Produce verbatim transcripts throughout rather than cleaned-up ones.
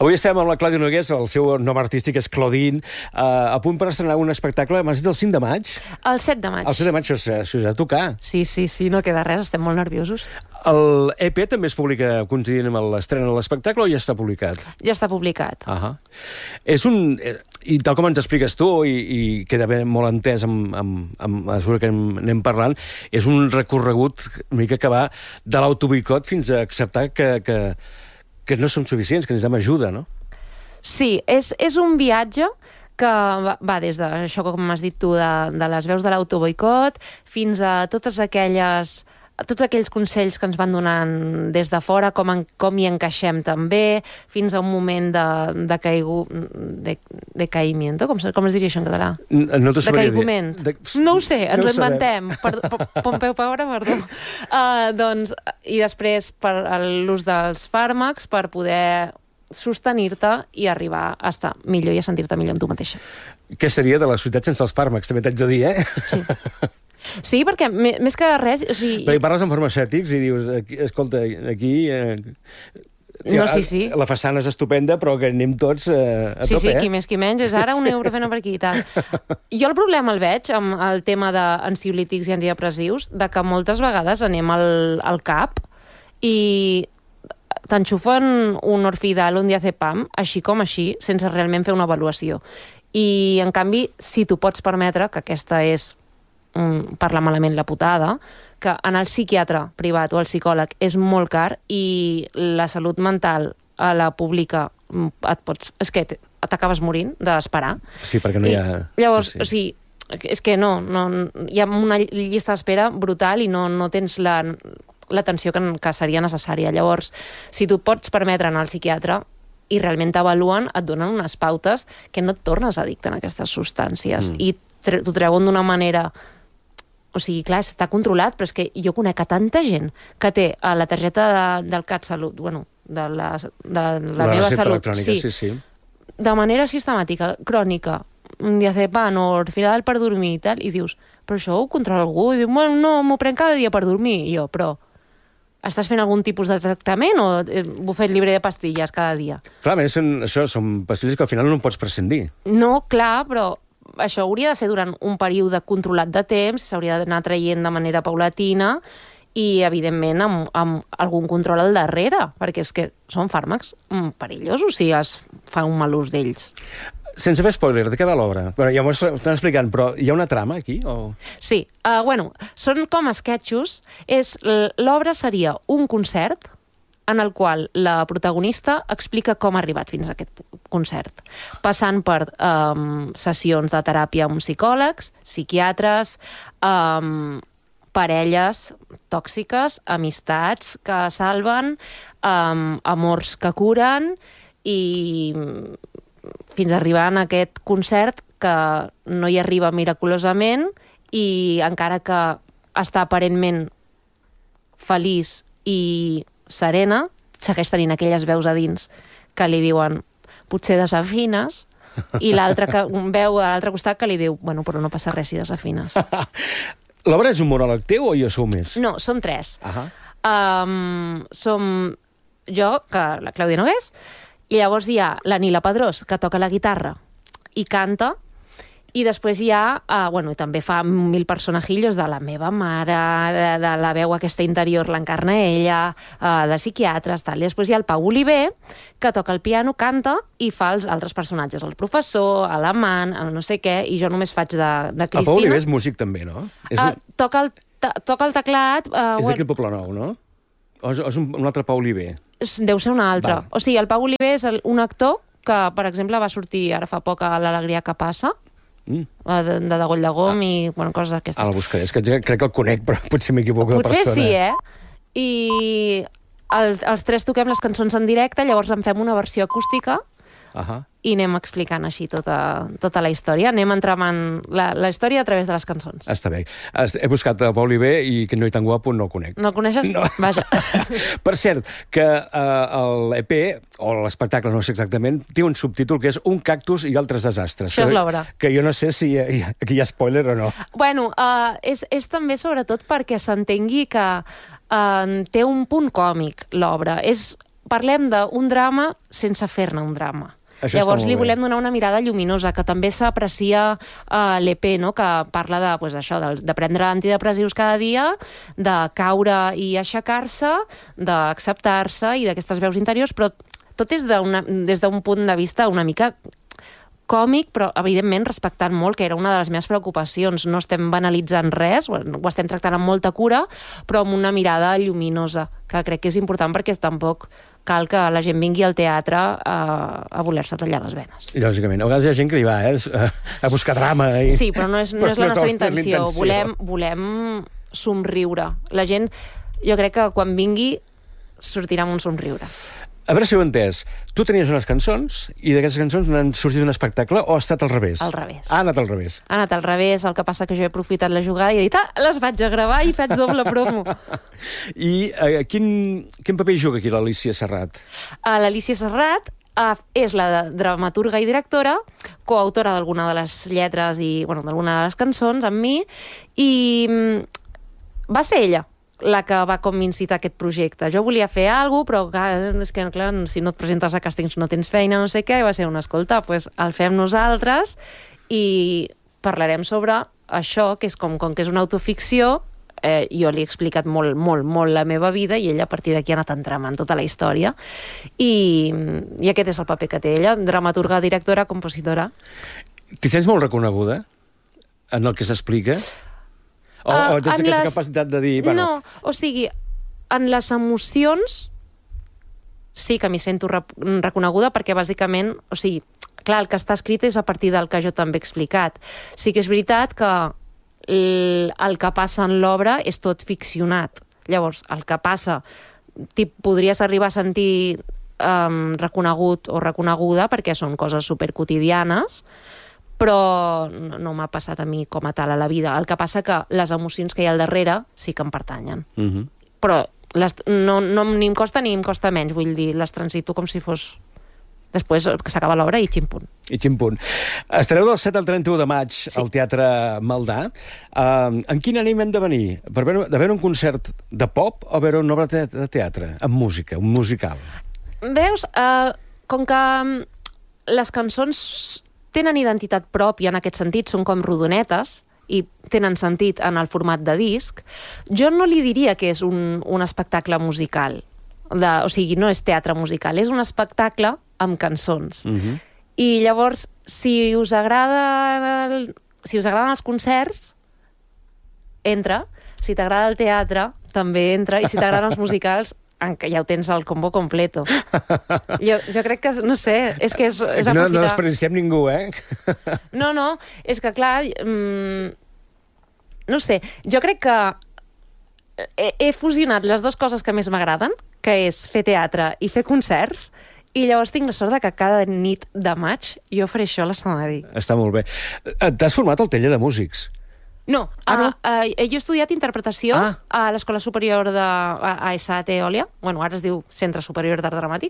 Avui estem amb la Clàudia Nogués, el seu nom artístic és Claudine, uh, a punt per estrenar un espectacle, m'has dit el cinc de maig? El set de maig. El set de maig, això s'ha de tocar. Sí, sí, sí, no queda res, estem molt nerviosos. El E P també es publica coincidint amb l'estrena de l'espectacle o ja està publicat? Ja està publicat. Uh -huh. És un... I tal com ens expliques tu, i, i queda ben molt entès amb, amb, amb a mesura que anem parlant, és un recorregut una mica que va de l'autoboicot fins a acceptar que, que, que no som suficients, que necessitem ajuda, no? Sí, és, és un viatge que va, va des de això, com m'has dit tu, de, de les veus de l'autoboicot fins a totes aquelles... tots aquells consells que ens van donant des de fora, com, en, com hi encaixem també, fins a un moment de, de, caigu, de, de caïmiento, com, com es diria això en català? No de caigument. De... No ho sé, ens no ho inventem. Per, per, Pompeu Fabra, perdó. Uh, doncs, I després per l'ús dels fàrmacs per poder sostenir-te i arribar a estar millor i a sentir-te millor amb tu mateixa. Què seria de la societat sense els fàrmacs, també t'haig de dir, eh? Sí. Sí, perquè més que res... O sigui... Perquè parles amb farmacèutics i dius, escolta, aquí... Eh, no, sí, sí. La façana és estupenda, però que anem tots eh, a sí, tope, sí, eh? qui més qui menys, és ara un ibuprofeno per aquí i tal. Jo el problema el veig amb el tema d'ansiolítics i antidepressius, de que moltes vegades anem al, al cap i t'enxufen un Orfidal, un diazepam, així com així, sense realment fer una avaluació. I, en canvi, si t'ho pots permetre, que aquesta és... parla malament la putada, que anar al psiquiatre privat o al psicòleg és molt car i la salut mental a la pública et pots... És que t'acabes morint d'esperar. Sí, perquè no hi ha... I, llavors, sí, sí. o sigui, és que no, no, hi ha una llista d'espera brutal i no, no tens la, l'atenció que, que seria necessària. Llavors, si tu pots permetre anar al psiquiatre i realment t'avaluen, et donen unes pautes que no et tornes addicte a aquestes substàncies mm. i t'ho treuen d'una manera... O sigui, clar, està controlat, però és que jo conec a tanta gent que té a la targeta de, del CatSalut, bueno, de la, de la, la meva salut, sí, sí, sí, de manera sistemàtica, crònica, un diazepam o Orfidal per dormir i tal, i dius, però això ho controla algú? I diu, bueno, no, m'ho prenc cada dia per dormir. I jo, però estàs fent algun tipus de tractament o bufet llibre de pastilles cada dia? Clar, a més, això són pastilles que al final no en pots prescindir. No, clar, però això hauria de ser durant un període controlat de temps, s'hauria d'anar traient de manera paulatina i, evidentment, amb, amb algun control al darrere, perquè és que són fàrmacs perillosos si es fa un mal ús d'ells. Sense fer spoiler, de què va l'obra? Bueno, ja m'ho estan explicant, però hi ha una trama aquí? O... Sí, uh, bueno, són com esquetxos. És, l'obra seria un concert en el qual la protagonista explica com ha arribat fins a aquest concert, passant per um, sessions de teràpia amb psicòlegs, psiquiatres, um, parelles tòxiques, amistats que salven, um, amors que curen i fins a arribar a aquest concert que no hi arriba miraculosament i encara que està aparentment feliç i serena, segueix tenint aquelles veus a dins que li diuen potser desafines, i l'altre que veu a l'altre costat que li diu bueno, però no passa res si desafines. L'obra és un monòleg teu o jo sou més? No, som tres. Uh -huh. um, som jo, que la Clàudia Nogués, i llavors hi ha la Nila Pedrós, que toca la guitarra i canta, i després hi ha, uh, bueno, també fa mil personajillos de la meva mare, de, de la veu aquesta interior l'encarna ella, uh, de psiquiatres, tal. I després hi ha el Pau Oliver, que toca el piano, canta i fa els altres personatges, el professor, l'amant, el no sé què, i jo només faig de, de Cristina. El Pau Oliver és músic també, no? És un... uh, toca, el, toca el teclat... Uh, és d'aquí el Poble Nou, no? O és, és un, un altre Pau Oliver? Deu ser un altre. Va. O sigui, el Pau Oliver és el, un actor que, per exemple, va sortir ara fa poc a l'Alegria que passa, Mm. de, de Degoll de Gom ah. i bueno, coses d'aquestes. Ara el buscaré, és que crec que el conec, però potser m'equivoco de persona. Potser sí, eh? I el, els tres toquem les cançons en directe, llavors en fem una versió acústica uh -huh. i anem explicant així tota, tota la història. Anem entramant la, la història a través de les cançons. Està bé. He buscat el Pau Oliver i que no hi tan guapo no el conec. No el coneixes? No. Vaja. Per cert, que uh, l'E P, o l'espectacle, no sé exactament, té un subtítol que és Un cactus i altres desastres. Això és l'obra. Que jo no sé si hi ha, aquí hi ha spoiler o no. Bueno, uh, és, és també sobretot perquè s'entengui que uh, té un punt còmic, l'obra. És parlem d'un drama sense fer-ne un drama. Això Llavors li volem donar una mirada lluminosa, que també s'aprecia a l'E P, no? Que parla de, pues, això, de, de prendre antidepressius cada dia, de caure i aixecar-se, d'acceptar-se i d'aquestes veus interiors, però tot és des d'un punt de vista una mica còmic, però evidentment respectant molt, que era una de les meves preocupacions. No estem banalitzant res, ho estem tractant amb molta cura, però amb una mirada lluminosa, que crec que és important perquè tampoc cal que la gent vingui al teatre a, a voler-se tallar les venes. Lògicament. A vegades hi ha gent que hi va, eh? A buscar drama. I... Sí, però no és, no és la nostra intenció. Volem, volem somriure. La gent, jo crec que quan vingui sortirà amb un somriure. A veure si ho he entès. Tu tenies unes cançons i d'aquestes cançons n'han sortit un espectacle o ha estat al revés? Al revés. Ha anat al revés. Ha anat al revés, el que passa que jo he aprofitat la jugada i he dit, ah, les vaig a gravar i faig doble promo. I eh, quin, quin paper hi juga aquí l'Alícia Serrat? Uh, L'Alícia Serrat uh, és la dramaturga i directora, coautora d'alguna de les lletres i, bueno, d'alguna de les cançons amb mi, i um, va ser ella la que va com incitar aquest projecte. Jo volia fer alguna cosa, però clar, és que, clar, si no et presentes a càstings no tens feina, no sé què, i va ser una escolta, pues, el fem nosaltres i parlarem sobre això, que és com, com que és una autoficció, eh, jo li he explicat molt, molt, molt la meva vida i ella a partir d'aquí ha anat entramant tota la història i, i aquest és el paper que té ella, dramaturga, directora, compositora. T'hi sents molt reconeguda en el que s'explica? O, uh, o tens aquesta les... capacitat de dir... Bueno... No, o sigui, en les emocions sí que m'hi sento re reconeguda perquè bàsicament, o sigui, clar, el que està escrit és a partir del que jo també he explicat. Sí que és veritat que el, el que passa en l'obra és tot ficcionat. Llavors, el que passa, tip, podries arribar a sentir um, reconegut o reconeguda perquè són coses superquotidianes, però no, no m'ha passat a mi com a tal a la vida. El que passa que les emocions que hi ha al darrere sí que em pertanyen. Uh -huh. Però les, no, no, ni em costa ni em costa menys, vull dir, les transito com si fos... Després que s'acaba l'obra i ximpunt. I ximpunt. Estareu del set al trenta-u de maig sí. al Teatre Maldà. Uh, en quin ànim hem de venir? Per veure, de veure un concert de pop o veure una obra de teatre? Amb música, un musical? Veus, uh, com que les cançons tenen identitat pròpia en aquest sentit, són com rodonetes i tenen sentit en el format de disc, jo no li diria que és un, un espectacle musical. De, o sigui, no és teatre musical, és un espectacle amb cançons. Uh-huh. I llavors, si us agrada el, si us agraden els concerts, entra. Si t'agrada el teatre, també entra. I si t'agraden els musicals, que ja ho tens al combo completo. Jo, jo crec que, no sé, és que és, és aprofitar... No, no desperdiciem ningú, eh? No, no, és que clar, mmm, no sé, jo crec que he, he fusionat les dues coses que més m'agraden, que és fer teatre i fer concerts, i llavors tinc la sort de que cada nit de maig jo faré això a l'escenari. Està molt bé. T'has format al taller de músics? No, ah, no? Uh, uh, jo he estudiat interpretació ah. a l'Escola Superior de a, a S A T Eòlia, bueno, ara es diu Centre Superior d'Art Dramàtic,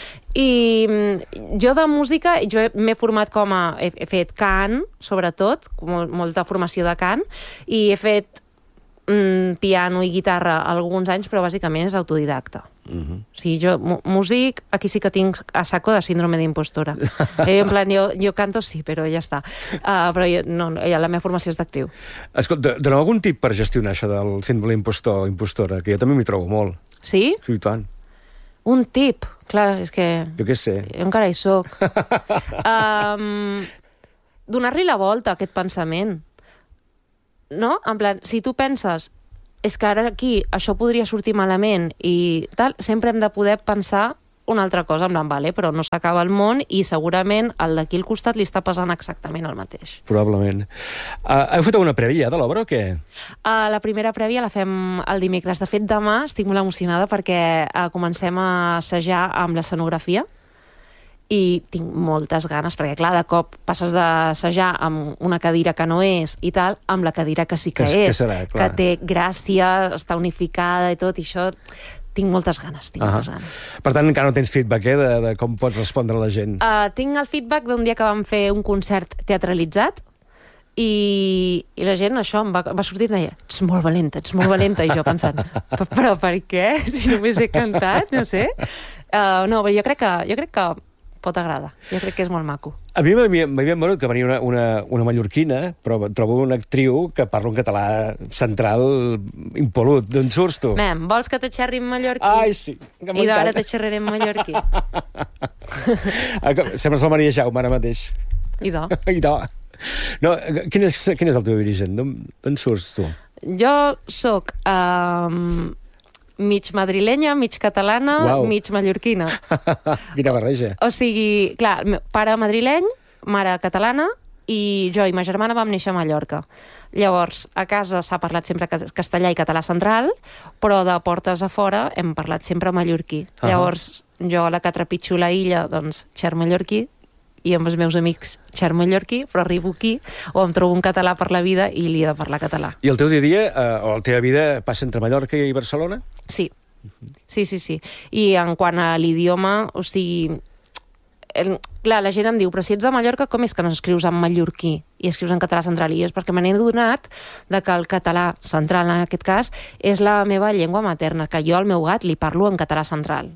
i um, jo de música, jo m'he format com a... He, he fet cant, sobretot, molt, molta formació de cant, i he fet um, piano i guitarra alguns anys, però bàsicament és autodidacta. Uh-huh. O sigui, jo, músic, aquí sí que tinc a saco de síndrome d'impostora. Eh, en plan, jo, jo canto sí, però ja està. Uh, però jo, no, la meva formació és d'actriu. Escolta, doneu algun tip per gestionar això del síndrome d'impostor, impostora, que jo també m'hi trobo molt. Sí? Sí, tant. Un tip? Clar, és que... Jo què sé. Jo encara hi soc. um, Donar-li la volta a aquest pensament. No? En plan, si tu penses és que ara aquí això podria sortir malament i tal, sempre hem de poder pensar una altra cosa, en plan, vale, però no s'acaba el món i segurament el d'aquí al costat li està passant exactament el mateix. Probablement. Uh, heu fet alguna prèvia de l'obra o què? Uh, la primera prèvia la fem el dimecres. De fet, demà estic molt emocionada perquè uh, comencem a assajar amb l'escenografia i tinc moltes ganes, perquè clar, de cop passes d'assajar amb una cadira que no és i tal, amb la cadira que sí que, que és, que, serà, que té gràcia, està unificada i tot, i això tinc moltes ganes, tinc uh -huh. moltes ganes. Per tant, encara no tens feedback, eh, de, de com pots respondre a la gent. Uh, tinc el feedback d'un dia que vam fer un concert teatralitzat i, i la gent, això, em va, va sortir i deia, ets molt valenta, ets molt valenta, i jo pensant, però per què? Si només he cantat, no sé... Uh, no, però jo crec que, jo crec que pot agradar. Jo crec que és molt maco. A mi m'havien venut que venia una, una, una mallorquina, però trobo una actriu que parla un català central impolut. D'on surts tu? Mem, vols que te xerri en mallorquí? Ai, sí. I d'ara te xerraré en mallorquí. Sembles la Maria Jaume ara mateix. I do. I do. No, quin és, quin és el teu origen? D'on surts tu? Jo sóc um, mig madrilenya, mig catalana, Uau. mig mallorquina. Quina barreja. O sigui, clar, meu pare madrileny, mare catalana, i jo i ma germana vam néixer a Mallorca. Llavors, a casa s'ha parlat sempre castellà i català central, però de portes a fora hem parlat sempre mallorquí. Uh -huh. Llavors, jo, la que trepitjo la illa, doncs, xer mallorquí, i amb els meus amics xer mallorquí, però arribo aquí o em trobo un català per la vida i li he de parlar català. I el teu dia a dia, eh, o la teva vida, passa entre Mallorca i Barcelona? Sí. Sí, sí, sí. I en quant a l'idioma, o sigui... El, clar, la gent em diu, però si ets de Mallorca, com és que no escrius en mallorquí i escrius en català central? I és perquè me n'he adonat de que el català central, en aquest cas, és la meva llengua materna, que jo al meu gat li parlo en català central.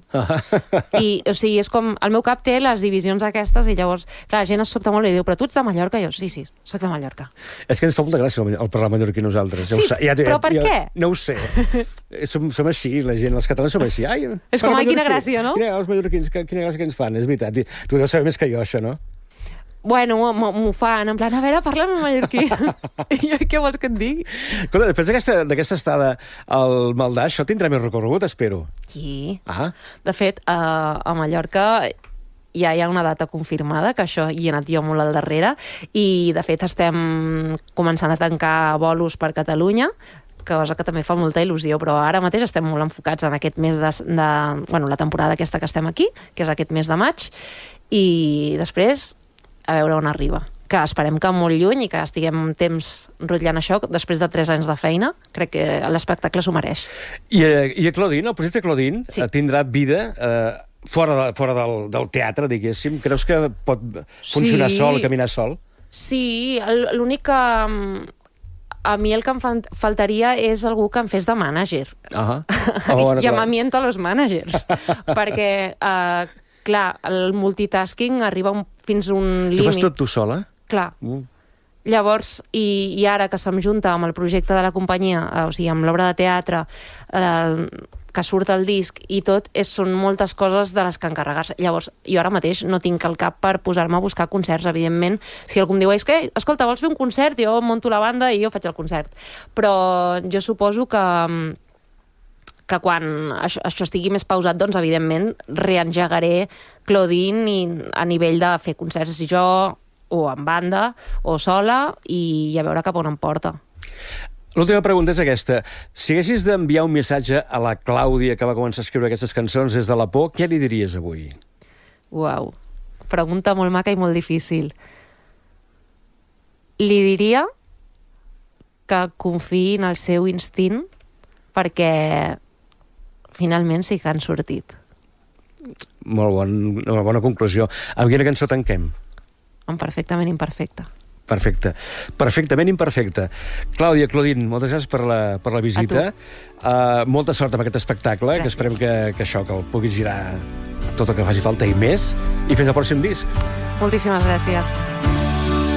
I, o sigui, és com... El meu cap té les divisions aquestes i llavors, clar, la gent es sobta molt i diu, però tu ets de Mallorca? I jo, sí, sí, soc de Mallorca. És que ens fa molta gràcia el parlar mallorquí nosaltres. Ja sí, ho sa, ja, però ja, per ja, què? No ho sé. som, som així, la gent, els catalans som així. Ai, és com, ai, quina gràcia, no? Quina, els mallorquins, quina gràcia que ens fan, és veritat. I, tu deus saber més que jo, això, no? Bueno, m'ho fan, en plan, a veure, parla'm en mallorquí. I jo, què vols que et digui? Escolta, després d'aquesta estada al Maldà, això tindrà més recorregut, espero. Sí. Ah. De fet, a, a Mallorca ja hi ha una data confirmada, que això hi he anat jo molt al darrere, i de fet estem començant a tancar bolos per Catalunya, cosa que també fa molta il·lusió, però ara mateix estem molt enfocats en aquest mes de, de... Bueno, la temporada aquesta que estem aquí, que és aquest mes de maig, i després a veure on arriba. Que esperem que molt lluny i que estiguem temps rotllant això després de tres anys de feina. Crec que l'espectacle s'ho mereix. I, i a Claudine, el projecte Claudine, sí. tindrà vida eh, fora, de, fora del, del teatre, diguéssim. Creus que pot funcionar sí. sol, caminar sol? Sí, l'únic que... A mi el que em faltaria és algú que em fes de mànager. Uh -huh. oh, Llamamiento a los managers. Perquè... Uh, clar, el multitasking arriba un, fins a un límit. Tu fas tot tu sola? Clar. Uh. Llavors, i, i ara que se'm junta amb el projecte de la companyia, eh, o sigui, amb l'obra de teatre, eh, que surt el disc i tot, és, són moltes coses de les que encarregar-se. Llavors, jo ara mateix no tinc el cap per posar-me a buscar concerts, evidentment. Si algú em diu, és que, escolta, vols fer un concert? Jo monto la banda i jo faig el concert. Però jo suposo que... que quan això, això estigui més pausat, doncs, evidentment, reengegaré Claudine i, a nivell de fer concerts jo, o en banda, o sola, i, i a veure cap on em porta. L'última pregunta és aquesta. Si haguessis d'enviar un missatge a la Clàudia que va començar a escriure aquestes cançons des de la por, què li diries avui? Uau, pregunta molt maca i molt difícil. Li diria que confiï en el seu instint perquè finalment sí que han sortit. Molt bon, una bona conclusió. Amb quina cançó tanquem? Amb Perfectament Imperfecte. Perfecte. Perfectament imperfecte. Clàudia, Claudine, moltes gràcies per la, per la visita. Uh, molta sort amb aquest espectacle, gràcies. Que esperem que, que això, que el puguis girar tot el que faci falta i més. I fins al pròxim disc. Moltíssimes gràcies.